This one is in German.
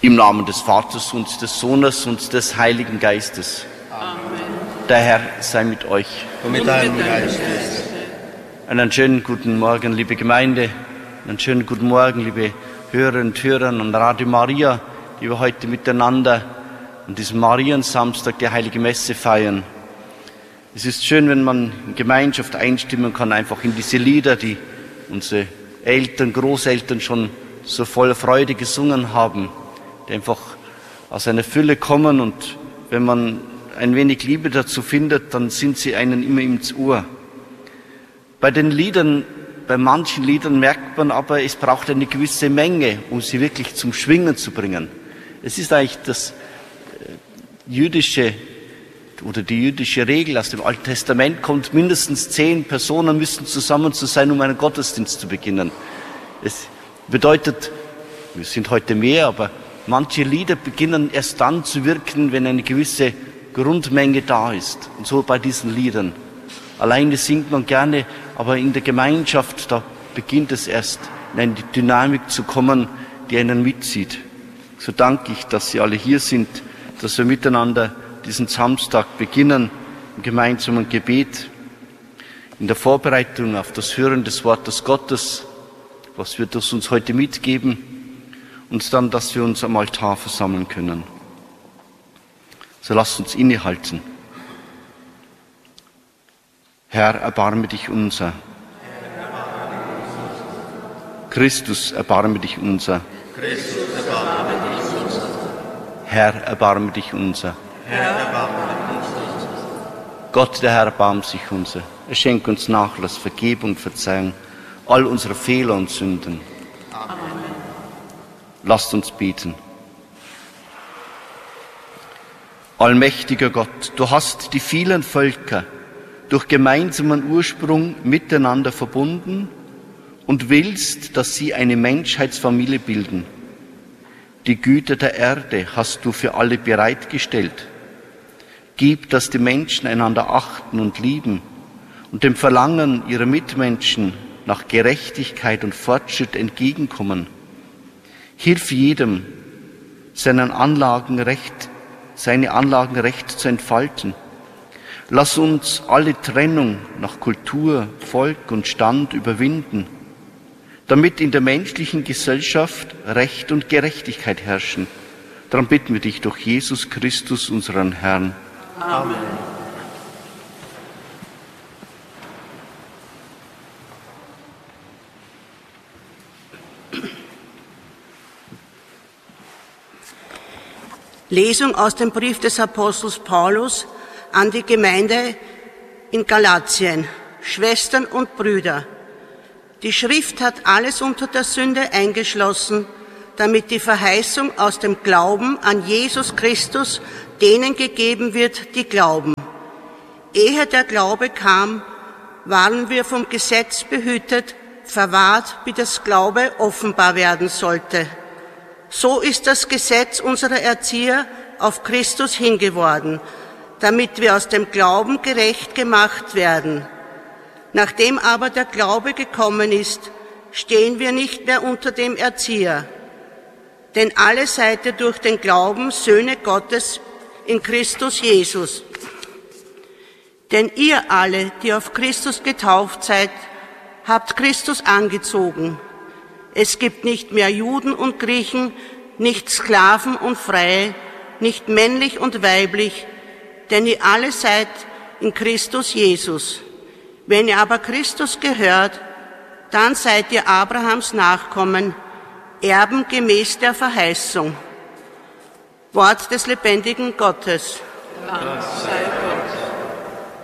Im Namen des Vaters und des Sohnes und des Heiligen Geistes. Amen. Der Herr sei mit euch. Und mit deinem Geist. Einen schönen guten Morgen, liebe Gemeinde. Einen schönen guten Morgen, liebe Hörerinnen und Hörer an Radio Maria, die wir heute miteinander an diesem Mariensamstag die Heilige Messe feiern. Es ist schön, wenn man in Gemeinschaft einstimmen kann, einfach in diese Lieder, die unsere Eltern, Großeltern schon so voller Freude gesungen haben, die einfach aus einer Fülle kommen, und wenn man ein wenig Liebe dazu findet, dann sind sie einen immer ins Ohr. Bei den Liedern, bei manchen Liedern merkt man aber, es braucht eine gewisse Menge, um sie wirklich zum Schwingen zu bringen. Es ist eigentlich das jüdische oder die jüdische Regel aus dem Alten Testament kommt, mindestens 10 Personen müssen zusammen sein, um einen Gottesdienst zu beginnen. Es bedeutet, wir sind heute mehr, aber manche Lieder beginnen erst dann zu wirken, wenn eine gewisse Grundmenge da ist. Und so bei diesen Liedern. Alleine singt man gerne, aber in der Gemeinschaft, da beginnt es erst, in eine Dynamik zu kommen, die einen mitzieht. So danke ich, dass Sie alle hier sind, dass wir miteinander diesen Samstag beginnen, im gemeinsamen Gebet, in der Vorbereitung auf das Hören des Wortes Gottes, was wird es uns heute mitgeben, und dann, dass wir uns am Altar versammeln können. So lasst uns innehalten. Herr, erbarme dich unser. Christus, erbarme dich unser. Christus, erbarme dich unser. Herr, erbarme dich unser. Herr, erbarme dich unser. Gott, der Herr, erbarme sich unser. Er schenkt uns Nachlass, Vergebung und Verzeihung all unserer Fehler und Sünden. Amen. Lasst uns beten. Allmächtiger Gott, du hast die vielen Völker durch gemeinsamen Ursprung miteinander verbunden und willst, dass sie eine Menschheitsfamilie bilden. Die Güter der Erde hast du für alle bereitgestellt. Gib, dass die Menschen einander achten und lieben und dem Verlangen ihrer Mitmenschen nach Gerechtigkeit und Fortschritt entgegenkommen. Hilf jedem, seine Anlagen recht zu entfalten. Lass uns alle Trennung nach Kultur, Volk und Stand überwinden, damit in der menschlichen Gesellschaft Recht und Gerechtigkeit herrschen. Darum bitten wir dich durch Jesus Christus, unseren Herrn. Amen. Lesung aus dem Brief des Apostels Paulus an die Gemeinde in Galatien. Schwestern und Brüder, die Schrift hat alles unter der Sünde eingeschlossen, damit die Verheißung aus dem Glauben an Jesus Christus denen gegeben wird, die glauben. Ehe der Glaube kam, waren wir vom Gesetz behütet, verwahrt, bis das Glaube offenbar werden sollte. So ist das Gesetz unserer Erzieher auf Christus hingeworden, damit wir aus dem Glauben gerecht gemacht werden. Nachdem aber der Glaube gekommen ist, stehen wir nicht mehr unter dem Erzieher. Denn alle seid ihr durch den Glauben Söhne Gottes in Christus Jesus. Denn ihr alle, die auf Christus getauft seid, habt Christus angezogen. Es gibt nicht mehr Juden und Griechen, nicht Sklaven und Freie, nicht männlich und weiblich, denn ihr alle seid in Christus Jesus. Wenn ihr aber Christus gehört, dann seid ihr Abrahams Nachkommen, Erben gemäß der Verheißung. Wort des lebendigen Gottes. Dank sei